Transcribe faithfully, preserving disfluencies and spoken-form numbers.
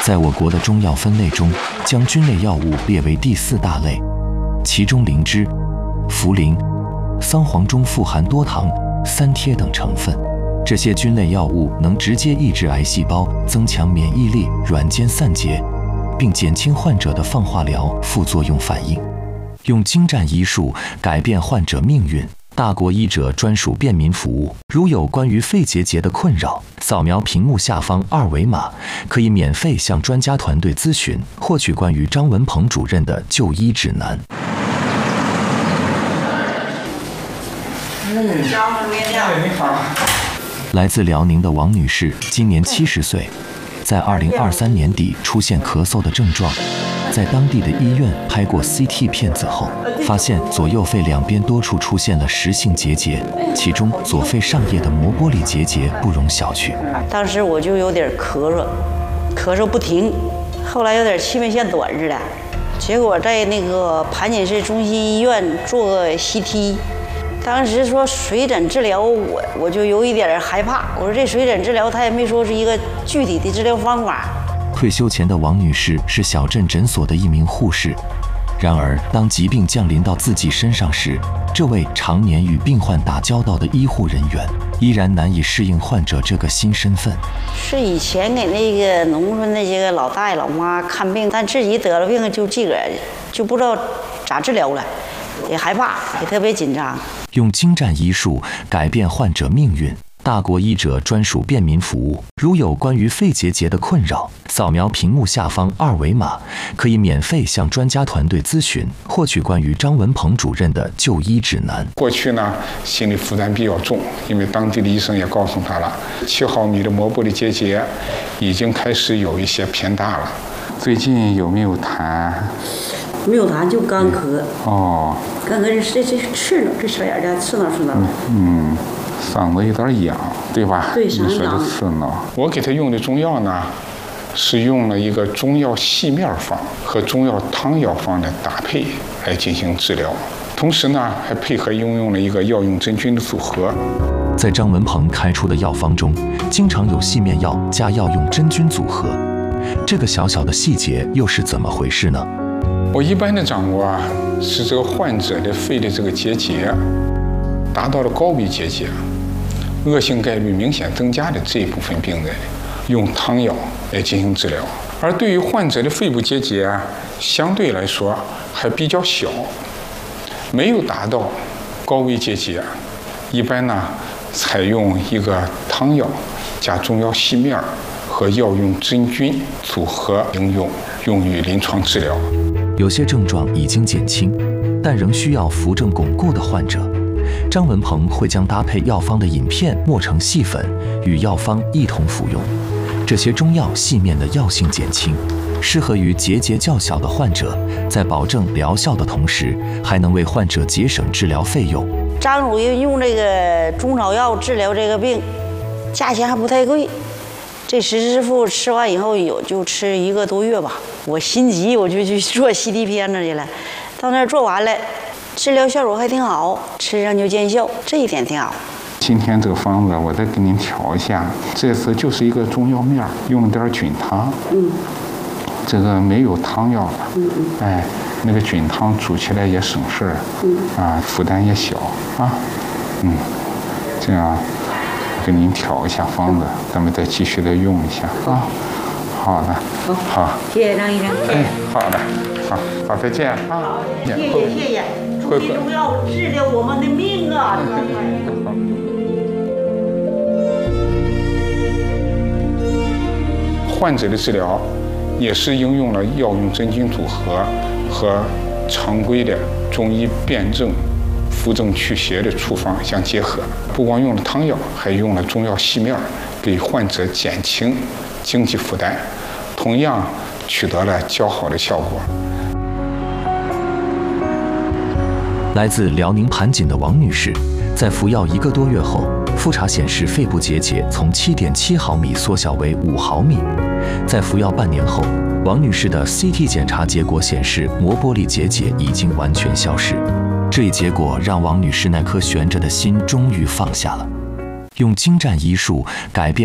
在我国的中药分类中，将菌类药物列为第四大类，其中灵芝、茯苓、桑黄中富含多糖、三萜等成分。这些菌类药物能直接抑制癌细胞，增强免疫力、软坚散结，并减轻患者的放化疗副作用反应。用精湛医术改变患者命运。大国医者专属便民服务，如有关于肺结节的困扰，扫描屏幕下方二维码，可以免费向专家团队咨询，获取关于张文鹏主任的就医指南。 嗯，哎，你好。 来自辽宁的王女士，今年七十岁，在二零二三年底出现咳嗽的症状。在当地的医院拍过 C T 片子后，发现左右肺两边多处出现了实性结节，其中左肺上叶的膜玻璃结节不容小觑。 当时我就有点咳嗽，咳嗽不停，后来有点气脉线短似的，结果在那个盘锦市中心医院做个 C T， 当时说水疹治疗，我我就有一点害怕。我说这水疹治疗他也没说是一个具体的治疗方法。 退休前的王女士是小镇诊所的一名护士，然而当疾病降临到自己身上时，这位常年与病患打交道的医护人员依然难以适应患者这个新身份。 是以前给那个农村那些个老大爷老妈看病，但自己得了病就自个儿就不知道咋治疗了，也害怕，也特别紧张。 用精湛医术改变患者命运。大国医者专属便民服务，如有关于肺结节的困扰，扫描屏幕下方二维码，可以免费向专家团队咨询，获取关于张文鹏主任的就医指南。 过去呢，心理负担比较重，因为当地的医生也告诉他了，七毫米的膜玻璃结节已经开始有一些偏大了。最近有没有痰？ 没有痰，就干咳。 哦。 干咳这这刺挠，这小眼儿刺挠刺挠。 嗯。嗓子有点痒，对吧？ 对，嗓子痒。 刺挠。我给他用的中药呢，是用了一个中药细面方和中药汤药方的搭配来进行治疗，同时呢，还配合应用了一个药用真菌的组合。 在张文鹏开出的药方中，经常有细面药加药用真菌组合，这个小小的细节又是怎么回事呢？ 我一般的掌握啊，是这个患者的肺的这个结节达到了高危结节，恶性概率明显增加的这一部分病人，用汤药来进行治疗。而对于患者的肺部结节啊，相对来说还比较小，没有达到高危结节，一般呢采用一个汤药加中药细面和药用真菌组合应用，用于临床治疗。 有些症状已经减轻，但仍需要扶正巩固的患者，张文鹏会将搭配药方的饮片磨成细粉，与药方一同服用。这些中药细面的药性减轻，适合于结节较小的患者，在保证疗效的同时，还能为患者节省治疗费用。 张主任用这个中草药治疗这个病，价钱还不太贵。这石师傅吃完以后有就吃一个多月吧，我心急我就去做 C T 片子去了，到那儿做完了，治疗效果还挺好，吃上就见效，这一点挺好。 今天这个方子我再给您调一下，这次就是一个中药面，用了点菌汤。嗯。这个没有汤药了。嗯嗯。哎，那个菌汤煮起来也省事儿。嗯。啊，负担也小啊。嗯。这样。给您调一下方子，咱们再继续的用一下啊。好的，好，好， 谢谢张医生。 哎，好的，好，好，再见啊。 好，谢谢谢谢，中医中药治疗我们的命啊。 患者的治疗也是应用了药用真菌组合和常规的中医辨证扶正祛邪的处方相结合，不光用了汤药，还用了中药细面，给患者减轻经济负担，同样取得了较好的效果。 来自辽宁盘锦的王女士，在服药一个多月后，复查显示肺部结节从 七点七毫米缩小为五毫米。在服药半年后，王女士的 C T 检查结果显示膜玻璃结节已经完全消失。这一结果让王女士那颗悬着的心终于放下了。用精湛医术改变